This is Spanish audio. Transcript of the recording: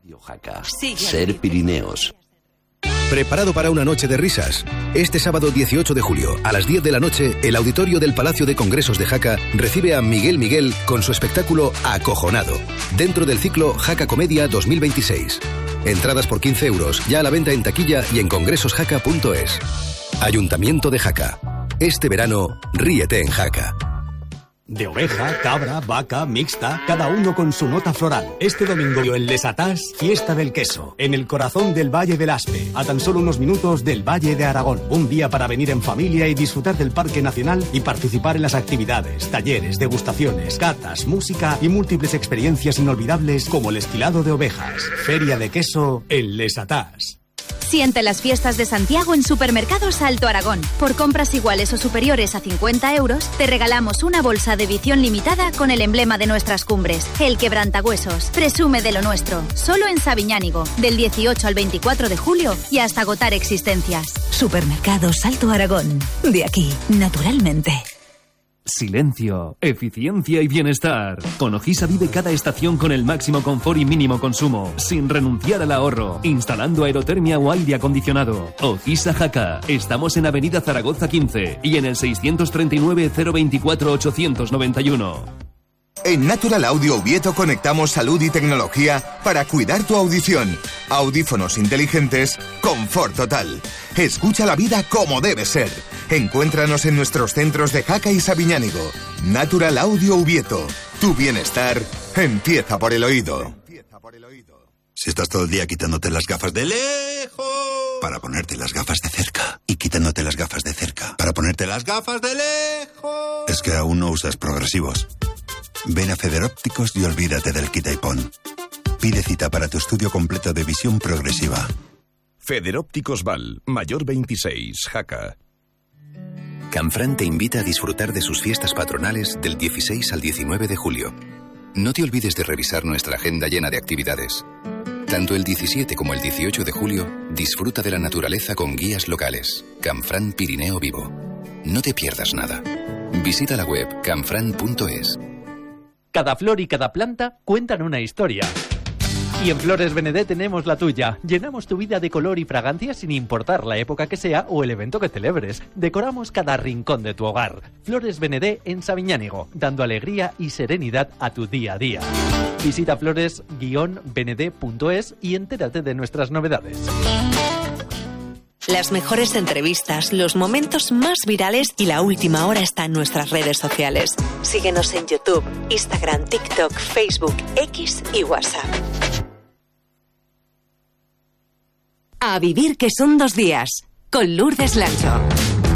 Jaca. Ser Pirineos. ¿Preparado para una noche de risas? Este sábado 18 de julio, a las 10 de la noche, el auditorio del Palacio de Congresos de Jaca recibe a Miguel Miguel con su espectáculo Acojonado, dentro del ciclo Jaca Comedia 2026. Entradas por 15 euros, ya a la venta en taquilla y en congresosjaca.es. Ayuntamiento de Jaca. Este verano, ríete en Jaca. De oveja, cabra, vaca, mixta, cada uno con su nota floral. Este domingo en Les Atás, fiesta del queso, en el corazón del Valle del Aspe, a tan solo unos minutos del Valle de Aragón. Un día para venir en familia y disfrutar del Parque Nacional y participar en las actividades, talleres, degustaciones, catas, música y múltiples experiencias inolvidables como el esquilado de ovejas. Feria de queso en Les Atás. Siente las fiestas de Santiago en Supermercados Alto Aragón. Por compras iguales o superiores a 50 euros, te regalamos una bolsa de edición limitada con el emblema de nuestras cumbres, el quebrantahuesos. Presume de lo nuestro. Solo en Sabiñánigo, del 18 al 24 de julio y hasta agotar existencias. Supermercados Alto Aragón. De aquí, naturalmente. Silencio, eficiencia y bienestar. Con Ojisa vive cada estación con el máximo confort y mínimo consumo, sin renunciar al ahorro, instalando aerotermia o aire acondicionado. Ojisa Jaca. Estamos en Avenida Zaragoza 15 y en el 639 024 891. En Natural Audio Ubieto conectamos salud y tecnología para cuidar tu audición. Audífonos inteligentes, confort total. Escucha la vida como debe ser. Encuéntranos en nuestros centros de Jaca y Sabiñánigo. Natural Audio Ubieto. Tu bienestar empieza por el oído. Si estás todo el día quitándote las gafas de lejos para ponerte las gafas de cerca y quitándote las gafas de cerca para ponerte las gafas de lejos, es que aún no usas progresivos. Ven a Federópticos y olvídate del quita y pon. Pide cita para tu estudio completo de visión progresiva. Federópticos Val, Mayor 26, Jaca. Canfrán te invita a disfrutar de sus fiestas patronales del 16 al 19 de julio. No te olvides de revisar nuestra agenda llena de actividades. Tanto el 17 como el 18 de julio, disfruta de la naturaleza con guías locales. Canfrán Pirineo Vivo. No te pierdas nada. Visita la web canfran.es. Cada flor y cada planta cuentan una historia. Y en Flores Benedé tenemos la tuya. Llenamos tu vida de color y fragancia sin importar la época que sea o el evento que celebres. Decoramos cada rincón de tu hogar. Flores Benedé en Sabiñánigo, dando alegría y serenidad a tu día a día. Visita flores-benedé.es y entérate de nuestras novedades. Las mejores entrevistas, los momentos más virales y la última hora está en nuestras redes sociales. Síguenos en YouTube, Instagram, TikTok, Facebook, X y WhatsApp. A vivir que son 2 días, con Lourdes Lancho.